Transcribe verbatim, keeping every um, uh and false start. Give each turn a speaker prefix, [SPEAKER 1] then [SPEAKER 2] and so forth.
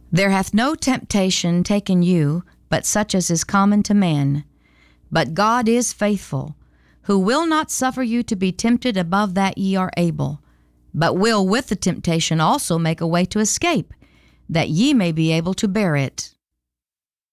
[SPEAKER 1] There hath no temptation taken you, but such as is common to man. But God is faithful, who will not suffer you to be tempted above that ye are able, but will with the temptation also make a way to escape, that ye may be able to bear it.